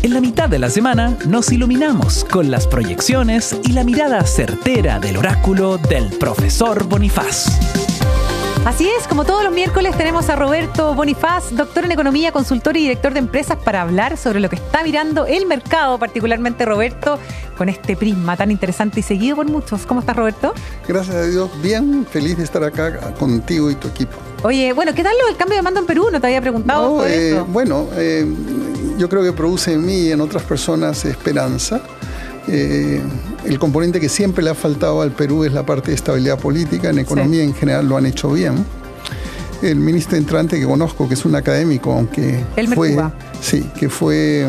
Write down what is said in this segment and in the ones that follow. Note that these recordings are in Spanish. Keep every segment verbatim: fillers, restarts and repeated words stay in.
En la mitad de la semana nos iluminamos con las proyecciones y la mirada certera del oráculo del profesor Bonifaz. Así es, como todos los miércoles tenemos a Roberto Bonifaz, doctor en economía, consultor y director de empresas, para hablar sobre lo que está mirando el mercado, particularmente Roberto, con este prisma tan interesante y seguido por muchos. ¿Cómo estás, Roberto? Gracias a Dios, bien feliz de estar acá contigo y tu equipo. Oye, bueno, ¿qué tal lo del cambio de mando en Perú? No te había preguntado no, por eh, eso. Bueno, eh, yo creo que produce en mí y en otras personas esperanza. Eh, el componente que siempre le ha faltado al Perú es la parte de estabilidad política. En economía sí. En general lo han hecho bien. El ministro entrante que conozco, que es un académico, aunque Elmer fue, Cuba. sí, que fue, eh,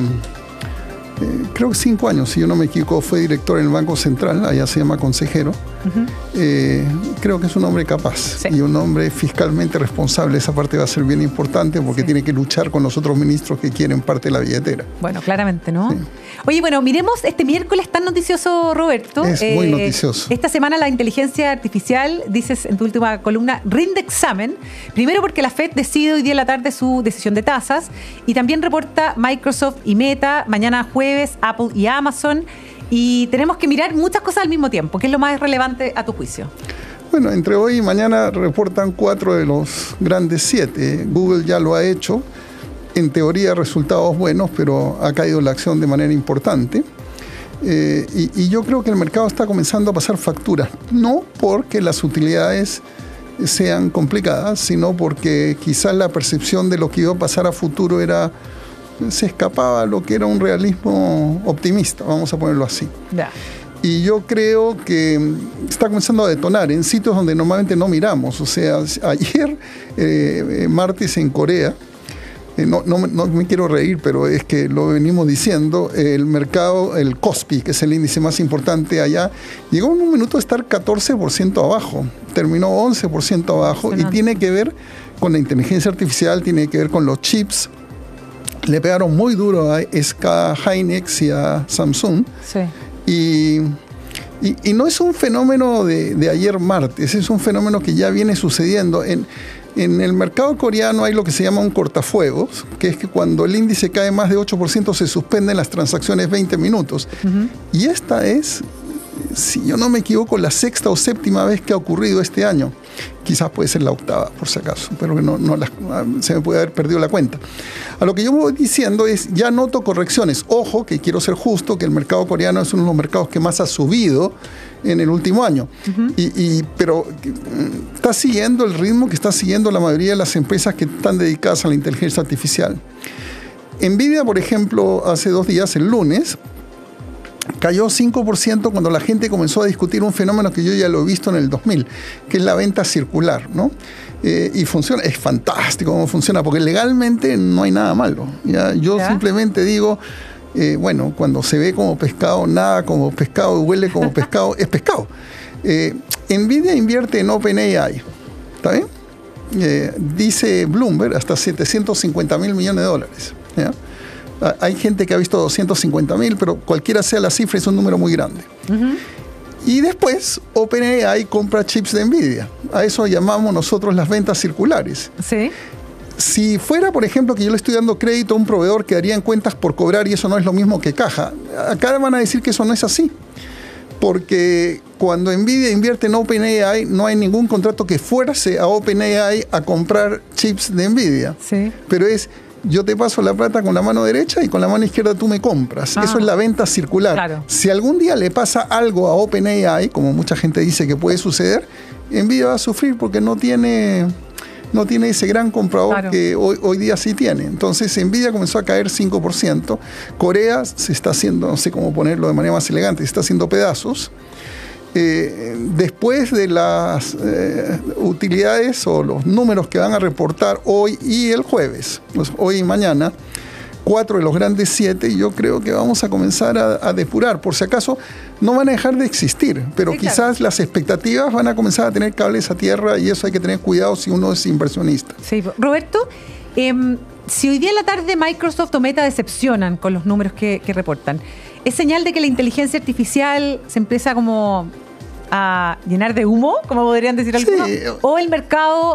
creo que cinco años, si yo no me equivoco, fue director en el Banco Central, allá se llama consejero. Uh-huh. eh, creo que es un hombre capaz sí. y un hombre fiscalmente responsable. Esa parte va a ser bien importante porque sí. tiene que luchar con los otros ministros que quieren parte de la billetera. Bueno, claramente, ¿no? Sí. Oye, bueno, miremos este miércoles tan noticioso, Roberto. Es eh, muy noticioso. Esta semana la inteligencia artificial, dices en tu última columna, rinde examen. Primero porque la Fed decide hoy día en la tarde su decisión de tasas, y también reporta Microsoft y Meta, mañana jueves Apple y Amazon. Y tenemos que mirar muchas cosas al mismo tiempo. ¿Qué es lo más relevante a tu juicio? Bueno, entre hoy y mañana reportan cuatro de los grandes siete. Google ya lo ha hecho. En teoría resultados buenos, pero ha caído la acción de manera importante. Eh, y, y yo creo que el mercado está comenzando a pasar facturas. No porque las utilidades sean complicadas, sino porque quizás la percepción de lo que iba a pasar a futuro era... se escapaba a lo que era un realismo optimista, vamos a ponerlo así. Yeah. Y yo creo que está comenzando a detonar en sitios donde normalmente no miramos. O sea, ayer, eh, martes en Corea, eh, no, no, no me quiero reír, pero es que lo venimos diciendo, el mercado, el Kospi, que es el índice más importante allá, llegó en un minuto a estar catorce por ciento abajo, terminó once por ciento abajo, y tiene que ver con la inteligencia artificial, tiene que ver con los chips. Le pegaron muy duro a S K Hynix y a Samsung. Sí. Y, y, y no es un fenómeno de, de ayer martes, es un fenómeno que ya viene sucediendo. En, en el mercado coreano hay lo que se llama un cortafuegos, que es que cuando el índice cae más de ocho por ciento se suspenden las transacciones veinte minutos. Uh-huh. Y esta es, si yo no me equivoco, la sexta o séptima vez que ha ocurrido este año. Quizás puede ser la octava, por si acaso, pero que no, no la, se me puede haber perdido la cuenta. A lo que yo voy diciendo es, ya noto correcciones. Ojo, que quiero ser justo, que el mercado coreano es uno de los mercados que más ha subido en el último año. Uh-huh. y, y, pero está siguiendo el ritmo que está siguiendo la mayoría de las empresas que están dedicadas a la inteligencia artificial. Nvidia, por ejemplo, hace dos días, el lunes, cayó cinco por ciento cuando la gente comenzó a discutir un fenómeno que yo ya lo he visto en el dos mil, que es la venta circular, ¿no? Eh, y funciona, es fantástico cómo funciona, porque legalmente no hay nada malo. ¿ya? Yo ¿Ya? simplemente digo, eh, bueno, cuando se ve como pescado, nada como pescado, huele como pescado, es pescado. Eh, Nvidia invierte en OpenAI, ¿está bien? Eh, dice Bloomberg, hasta setecientos cincuenta mil millones de dólares, ¿ya? Hay gente que ha visto doscientos cincuenta mil, pero cualquiera sea la cifra, es un número muy grande. Uh-huh. Y después, OpenAI compra chips de Nvidia. A eso llamamos nosotros las ventas circulares. Sí. Si fuera, por ejemplo, que yo le estoy dando crédito a un proveedor que harían cuentas por cobrar y eso no es lo mismo que caja, acá van a decir que eso no es así. Porque cuando Nvidia invierte en OpenAI, no hay ningún contrato que fuerce a OpenAI a comprar chips de Nvidia. Sí. Pero es... yo te paso la plata con la mano derecha y con la mano izquierda tú me compras. Ah, eso es la venta circular. Claro. Si algún día le pasa algo a OpenAI, como mucha gente dice que puede suceder, Nvidia va a sufrir porque no tiene, no tiene ese gran comprador claro. que hoy, hoy día sí tiene. Entonces Nvidia comenzó a caer cinco por ciento. Corea se está haciendo, no sé cómo ponerlo de manera más elegante, se está haciendo pedazos. Eh, después de las eh, utilidades o los números que van a reportar hoy y el jueves, pues hoy y mañana, cuatro de los grandes siete, yo creo que vamos a comenzar a, a depurar. Por si acaso, no van a dejar de existir, pero sí, quizás claro. las expectativas van a comenzar a tener cables a tierra y eso hay que tener cuidado si uno es inversionista. Sí, Roberto, eh, si hoy día en la tarde Microsoft o Meta decepcionan con los números que, que reportan, ¿es señal de que la inteligencia artificial se empieza como a llenar de humo, como podrían decir algunos? Sí. ¿O el mercado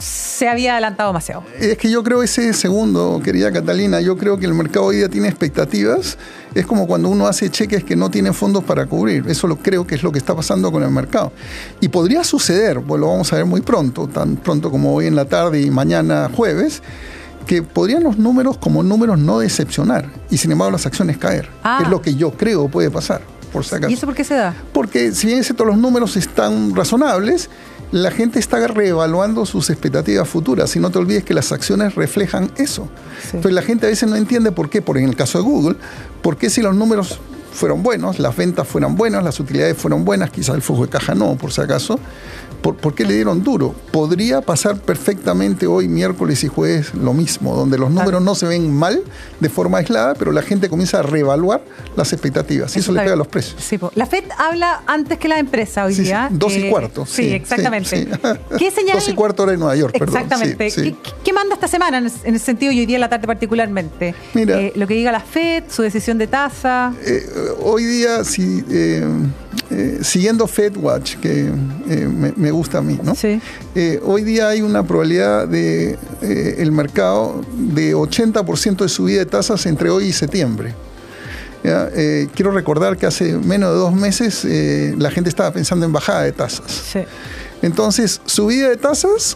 se había adelantado demasiado. Es que yo creo ese segundo, querida Catalina, yo creo que el mercado hoy día tiene expectativas. Es como cuando uno hace cheques que no tiene fondos para cubrir. Eso lo creo que es lo que está pasando con el mercado. Y podría suceder, pues lo vamos a ver muy pronto, tan pronto como hoy en la tarde y mañana jueves, que podrían los números como números no decepcionar y sin embargo las acciones caer. Ah. Es lo que yo creo puede pasar, por si acaso. ¿Y eso por qué se da? Porque si bien es cierto, los números están razonables, la gente está reevaluando sus expectativas futuras. Y no te olvides que las acciones reflejan eso. Sí. Entonces la gente a veces no entiende por qué, por en el caso de Google, por qué si los números fueron buenos, las ventas fueron buenas, las utilidades fueron buenas, quizás el flujo de caja no, por si acaso, ¿por, por qué le dieron duro? Podría pasar perfectamente hoy, miércoles y jueves, lo mismo, donde los números no se ven mal de forma aislada, pero la gente comienza a reevaluar las expectativas y eso, eso le pega a los precios. Sí, la Fed habla antes que la empresa hoy sí, día. Sí, dos eh, y cuarto. Sí, sí exactamente. Sí, sí. ¿Qué señal? Dos y cuarto hora en Nueva York, perdón. Exactamente. Sí, sí. ¿Qué, ¿Qué manda esta semana en el sentido y hoy día en la tarde particularmente? Mira, eh, lo que diga la Fed, su decisión de tasa. Eh, hoy día, si, eh, eh, siguiendo FedWatch, que eh, me, me gusta a mí, ¿no? Sí. Eh, hoy día hay una probabilidad de eh, el mercado de ochenta por ciento de subida de tasas entre hoy y septiembre. ¿Ya? Eh, quiero recordar que hace menos de dos meses eh, la gente estaba pensando en bajada de tasas. Sí. Entonces, subida de tasas,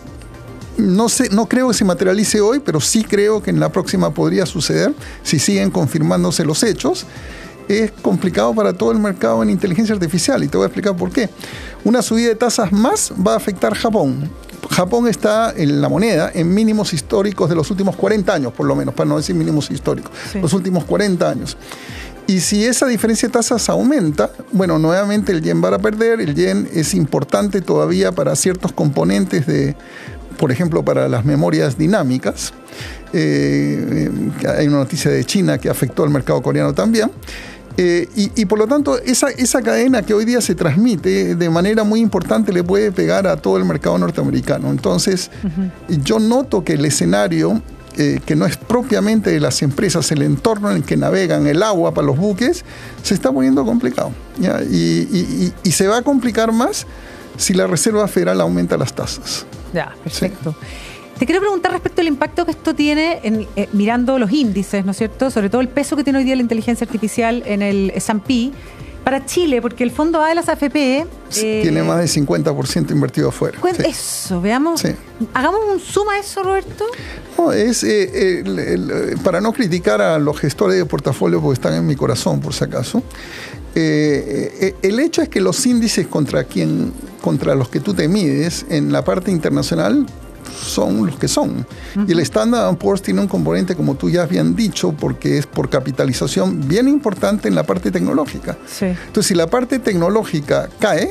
no sé, no creo que se materialice hoy, pero sí creo que en la próxima podría suceder si siguen confirmándose los hechos. Es complicado para todo el mercado en inteligencia artificial y te voy a explicar por qué. Una subida de tasas más va a afectar Japón. Japón está en la moneda en mínimos históricos de los últimos cuarenta años, por lo menos, para no decir mínimos históricos, sí. Los últimos cuarenta años. Y si esa diferencia de tasas aumenta, bueno, nuevamente el yen va a perder. El yen es importante todavía para ciertos componentes de, por ejemplo, para las memorias dinámicas. Eh, eh, hay una noticia de China que afectó al mercado coreano también. Eh, y, y por lo tanto, esa, esa cadena que hoy día se transmite de manera muy importante le puede pegar a todo el mercado norteamericano. Entonces, uh-huh. yo noto que el escenario, eh, que no es propiamente de las empresas, el entorno en el que navegan, el agua para los buques, se está poniendo complicado. ¿Ya? Y, y, y, y se va a complicar más si la Reserva Federal aumenta las tasas. Ya, perfecto. Sí. Te quiero preguntar respecto al impacto que esto tiene en, eh, mirando los índices, ¿no es cierto? Sobre todo el peso que tiene hoy día la inteligencia artificial en el ese and pe para Chile, porque el fondo A de las A F P eh, tiene más del cincuenta por ciento invertido afuera. Sí. Eso, veamos. Sí. Hagamos un zoom a eso, Roberto. No, es eh, el, el, para no criticar a los gestores de portafolio porque están en mi corazón, por si acaso. Eh, eh, el hecho es que los índices contra quien, contra los que tú te mides en la parte internacional son los que son. Uh-huh. Y el Standard and Poor's tiene un componente, como tú ya habían dicho, porque es por capitalización bien importante en la parte tecnológica. Sí. Entonces, si la parte tecnológica cae,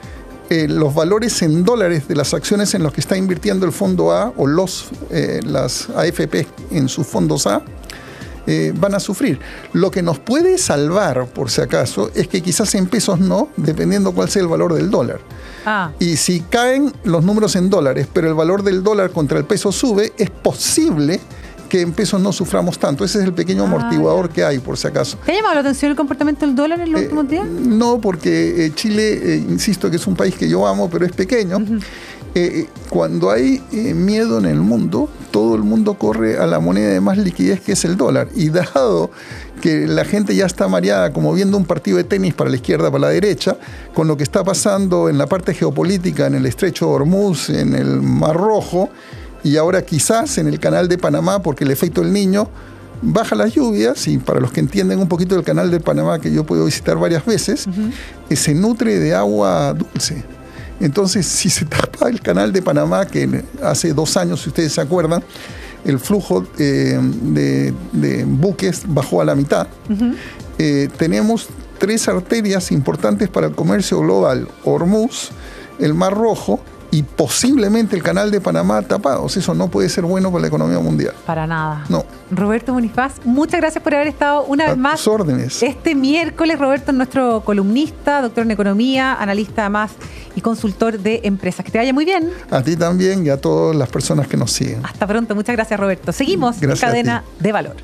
eh, los valores en dólares de las acciones en los que está invirtiendo el fondo A o los, eh, las A F P en sus fondos A, Eh, van a sufrir. Lo que nos puede salvar, por si acaso, es que quizás en pesos no, dependiendo cuál sea el valor del dólar. Ah. Y si caen los números en dólares, pero el valor del dólar contra el peso sube, es posible que en pesos no suframos tanto. Ese es el pequeño amortiguador ah, que hay, por si acaso. ¿Te ha llamado la atención el comportamiento del dólar en los eh, últimos días? No, porque eh, Chile, eh, insisto que es un país que yo amo, pero es pequeño. Uh-huh. Eh, cuando hay eh, miedo en el mundo, todo el mundo corre a la moneda de más liquidez, que es el dólar. Y dado que la gente ya está mareada, como viendo un partido de tenis para la izquierda, para la derecha, con lo que está pasando en la parte geopolítica, en el estrecho de Hormuz, en el Mar Rojo, y ahora quizás en el canal de Panamá, porque el efecto del Niño, baja las lluvias, y para los que entienden un poquito del canal de Panamá, que yo puedo visitar varias veces, uh-huh. eh, se nutre de agua dulce. Entonces, si se tapa el canal de Panamá, que hace dos años, si ustedes se acuerdan, el flujo eh, de, de buques bajó a la mitad, uh-huh. eh, tenemos tres arterias importantes para el comercio global: Hormuz, el Mar Rojo y posiblemente el canal de Panamá tapados. Eso no puede ser bueno para la economía mundial. Para nada. No. Roberto Bonifaz, muchas gracias por haber estado una a vez más. tus órdenes. Este miércoles, Roberto es nuestro columnista, doctor en economía, analista además y consultor de empresas. Que te vaya muy bien. A ti también y a todas las personas que nos siguen. Hasta pronto. Muchas gracias, Roberto. Seguimos gracias en Cadena de Valor.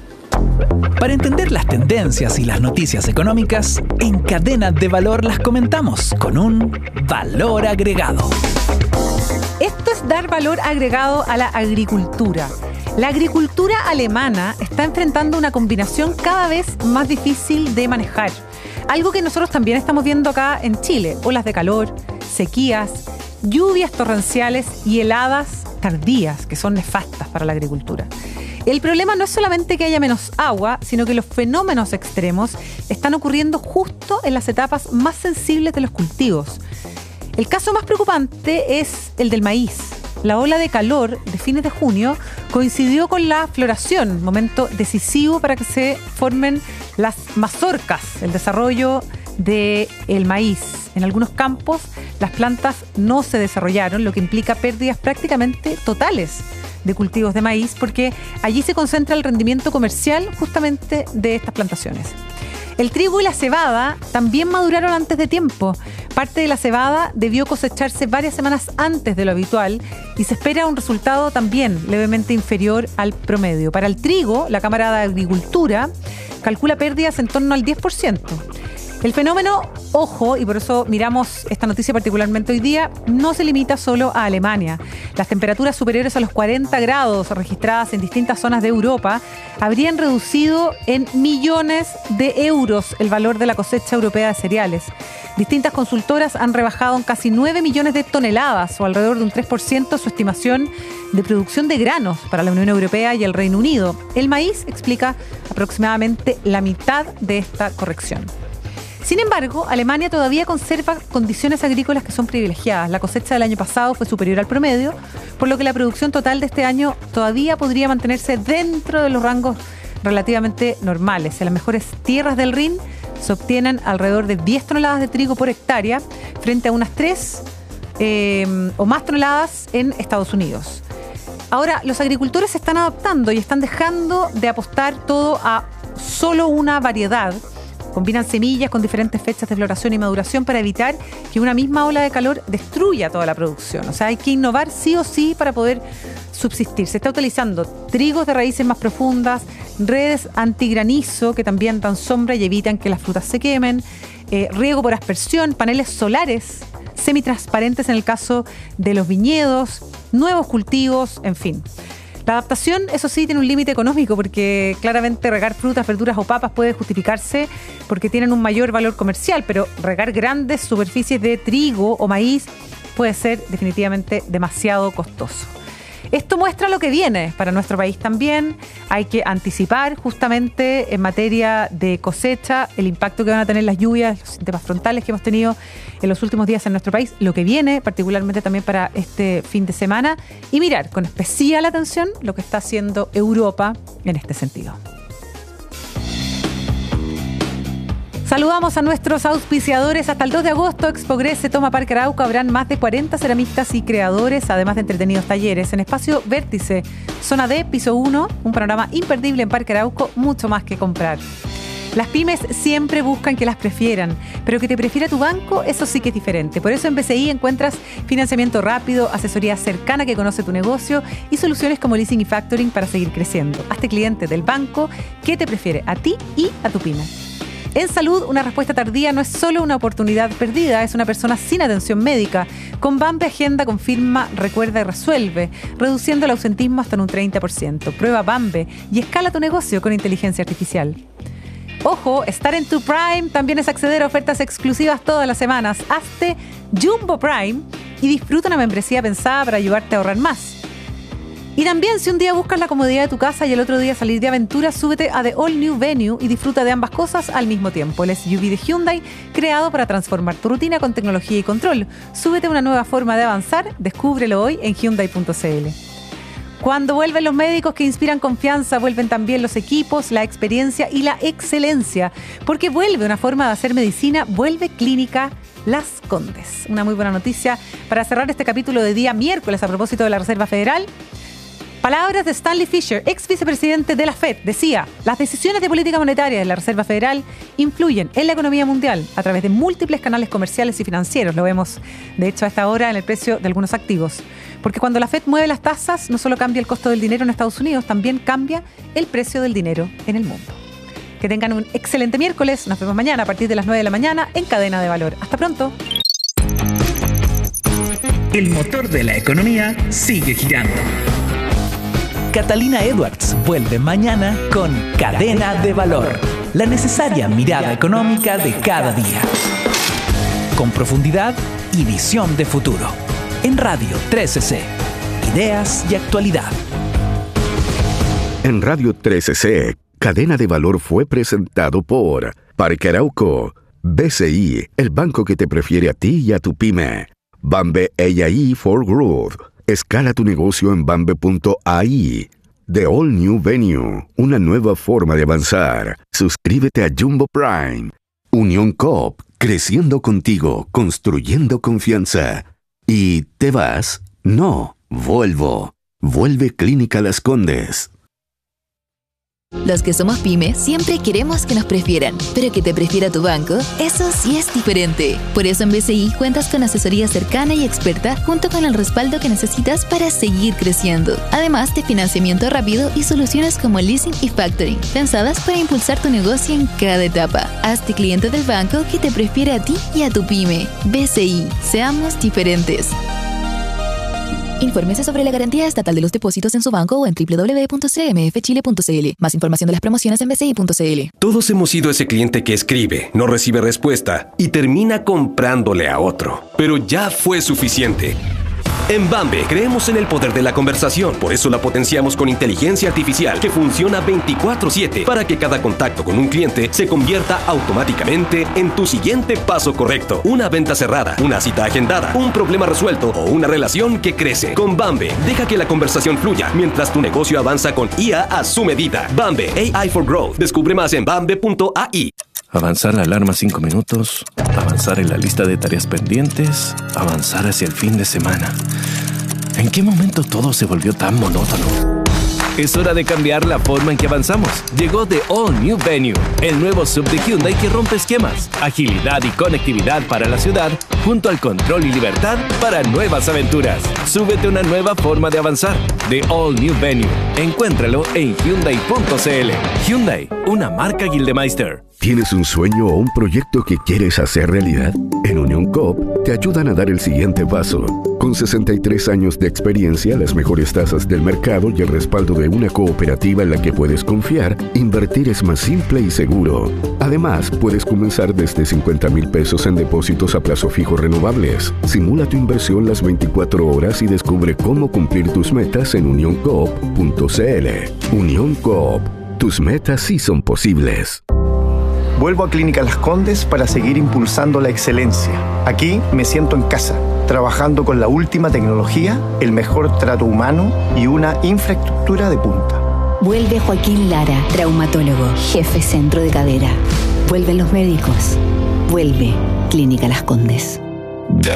Para entender las tendencias y las noticias económicas, en Cadena de Valor las comentamos con un valor agregado. Esto es dar valor agregado a la agricultura. La agricultura alemana está enfrentando una combinación cada vez más difícil de manejar. Algo que nosotros también estamos viendo acá en Chile. Olas de calor, sequías, lluvias torrenciales y heladas tardías que son nefastas para la agricultura. El problema no es solamente que haya menos agua, sino que los fenómenos extremos están ocurriendo justo en las etapas más sensibles de los cultivos. El caso más preocupante es el del maíz. La ola de calor de fines de junio coincidió con la floración, momento decisivo para que se formen las mazorcas, el desarrollo del maíz. En algunos campos las plantas no se desarrollaron, lo que implica pérdidas prácticamente totales de cultivos de maíz, porque allí se concentra el rendimiento comercial justamente de estas plantaciones. El trigo y la cebada también maduraron antes de tiempo. Parte de la cebada debió cosecharse varias semanas antes de lo habitual y se espera un resultado también levemente inferior al promedio. Para el trigo, la Cámara de Agricultura calcula pérdidas en torno al diez por ciento. El fenómeno, ojo, y por eso miramos esta noticia particularmente hoy día, no se limita solo a Alemania. Las temperaturas superiores a los cuarenta grados registradas en distintas zonas de Europa habrían reducido en millones de euros el valor de la cosecha europea de cereales. Distintas consultoras han rebajado en casi nueve millones de toneladas, o alrededor de un tres por ciento, su estimación de producción de granos para la Unión Europea y el Reino Unido. El maíz explica aproximadamente la mitad de esta corrección. Sin embargo, Alemania todavía conserva condiciones agrícolas que son privilegiadas. La cosecha del año pasado fue superior al promedio, por lo que la producción total de este año todavía podría mantenerse dentro de los rangos relativamente normales. En las mejores tierras del Rin se obtienen alrededor de diez toneladas de trigo por hectárea, frente a unas tres eh, o más toneladas en Estados Unidos. Ahora, los agricultores se están adaptando y están dejando de apostar todo a solo una variedad. Combinan semillas con diferentes fechas de floración y maduración para evitar que una misma ola de calor destruya toda la producción. O sea, hay que innovar sí o sí para poder subsistir. Se está utilizando trigos de raíces más profundas, redes antigranizo que también dan sombra y evitan que las frutas se quemen, eh, riego por aspersión, paneles solares semitransparentes en el caso de los viñedos, nuevos cultivos, en fin. La adaptación, eso sí, tiene un límite económico porque claramente regar frutas, verduras o papas puede justificarse porque tienen un mayor valor comercial, pero regar grandes superficies de trigo o maíz puede ser definitivamente demasiado costoso. Esto muestra lo que viene para nuestro país también. Hay que anticipar justamente en materia de cosecha el impacto que van a tener las lluvias, los sistemas frontales que hemos tenido en los últimos días en nuestro país, lo que viene particularmente también para este fin de semana, y mirar con especial atención lo que está haciendo Europa en este sentido. Saludamos a nuestros auspiciadores. Hasta el dos de agosto, Expogres se toma Parque Arauco. Habrán más de cuarenta ceramistas y creadores, además de entretenidos talleres. En Espacio Vértice, Zona D, Piso uno, un panorama imperdible en Parque Arauco, mucho más que comprar. Las pymes siempre buscan que las prefieran, pero que te prefiera tu banco, eso sí que es diferente. Por eso en B C I encuentras financiamiento rápido, asesoría cercana que conoce tu negocio y soluciones como leasing y factoring para seguir creciendo. Hazte cliente del banco que te prefiere a ti y a tu pyme. En salud, una respuesta tardía no es solo una oportunidad perdida, es una persona sin atención médica. Con Bambe Agenda confirma, recuerda y resuelve, reduciendo el ausentismo hasta en un treinta por ciento. Prueba Bambe y escala tu negocio con inteligencia artificial. Ojo, estar en tu Prime también es acceder a ofertas exclusivas todas las semanas. Hazte Jumbo Prime y disfruta una membresía pensada para ayudarte a ahorrar más. Y también, si un día buscas la comodidad de tu casa y el otro día salir de aventura, súbete a The All New Venue y disfruta de ambas cosas al mismo tiempo. El S U V de Hyundai, creado para transformar tu rutina con tecnología y control. Súbete a una nueva forma de avanzar, descúbrelo hoy en Hyundai punto C L. Cuando vuelven los médicos que inspiran confianza, vuelven también los equipos, la experiencia y la excelencia. Porque vuelve una forma de hacer medicina, vuelve Clínica Las Condes. Una muy buena noticia para cerrar este capítulo de día miércoles a propósito de la Reserva Federal. Palabras de Stanley Fischer, ex vicepresidente de la Fed, decía: las decisiones de política monetaria de la Reserva Federal influyen en la economía mundial a través de múltiples canales comerciales y financieros. Lo vemos, de hecho, a esta hora en el precio de algunos activos. Porque cuando la Fed mueve las tasas, no solo cambia el costo del dinero en Estados Unidos, también cambia el precio del dinero en el mundo. Que tengan un excelente miércoles. Nos vemos mañana a partir de las nueve de la mañana en Cadena de Valor. Hasta pronto. el motor de la economía sigue girando. Catalina Edwards vuelve mañana con Cadena de Valor, la necesaria mirada económica de cada día. Con profundidad y visión de futuro. En Radio trece C. Ideas y actualidad. En Radio trece C, Cadena de Valor fue presentado por Parque Arauco, B C I, el banco que te prefiere a ti y a tu pyme. Bambe A I for Growth. Escala tu negocio en bambe punto a i. The All New Venue, una nueva forma de avanzar. Suscríbete a Jumbo Prime. Unión Coop, creciendo contigo, construyendo confianza. ¿Y te vas? No, vuelvo. Vuelve Clínica Las Condes. Los que somos pyme siempre queremos que nos prefieran, pero que te prefiera tu banco, eso sí es diferente. Por eso en B C I cuentas con asesoría cercana y experta junto con el respaldo que necesitas para seguir creciendo. Además de financiamiento rápido y soluciones como leasing y factoring, pensadas para impulsar tu negocio en cada etapa. Hazte cliente del banco que te prefiere a ti y a tu pyme. B C I, seamos diferentes. Infórmese sobre la garantía estatal de los depósitos en su banco o en doble u doble u doble u punto c m f chile punto c l. Más información de las promociones en b c i punto c l. Todos hemos sido ese cliente que escribe, no recibe respuesta y termina comprándole a otro. Pero ya fue suficiente. En Bambe creemos en el poder de la conversación, por eso la potenciamos con inteligencia artificial que funciona veinticuatro siete para que cada contacto con un cliente se convierta automáticamente en tu siguiente paso correcto. Una venta cerrada, una cita agendada, un problema resuelto o una relación que crece. Con Bambe, deja que la conversación fluya mientras tu negocio avanza con I A a su medida. Bambe A I for Growth. Descubre más en bambe punto a i. Avanzar la alarma cinco minutos, avanzar en la lista de tareas pendientes, avanzar hacia el fin de semana. ¿En qué momento todo se volvió tan monótono? Es hora de cambiar la forma en que avanzamos. Llegó The All New Venue, el nuevo sub de Hyundai que rompe esquemas, agilidad y conectividad para la ciudad, junto al control y libertad para nuevas aventuras. Súbete a una nueva forma de avanzar. The All New Venue. Encuéntralo en hyundai punto c l. Hyundai, una marca Gildemeister. ¿Tienes un sueño o un proyecto que quieres hacer realidad? En Unión Coop te ayudan a dar el siguiente paso. Con sesenta y tres años de experiencia, las mejores tasas del mercado y el respaldo de una cooperativa en la que puedes confiar, invertir es más simple y seguro. Además, puedes comenzar desde cincuenta mil pesos en depósitos a plazo fijo renovables. Simula tu inversión las veinticuatro horas y descubre cómo cumplir tus metas en unión coop punto c l. Unión Coop. Tus metas sí son posibles. Vuelvo a Clínica Las Condes para seguir impulsando la excelencia. Aquí me siento en casa, trabajando con la última tecnología, el mejor trato humano y una infraestructura de punta. Vuelve Joaquín Lara, traumatólogo, jefe centro de cadera. Vuelven los médicos. Vuelve Clínica Las Condes.